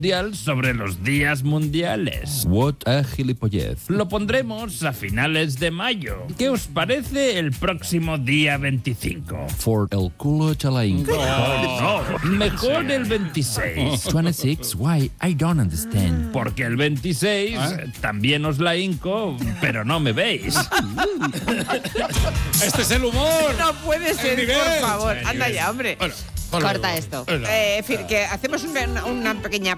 mundial sobre los días mundiales. What a gilipollez. Lo pondremos a finales de mayo. ¿Qué os parece el próximo día 25? For el culo chalaín. No, mejor el 26. 26, why? I don't understand. Porque el 26 también os la hinco, pero no me veis. Este es el humor. No puede ser, nivel. por favor. El Anda nivel. ya, hombre. Bueno, Corta esto. En fin, que hacemos una pequeña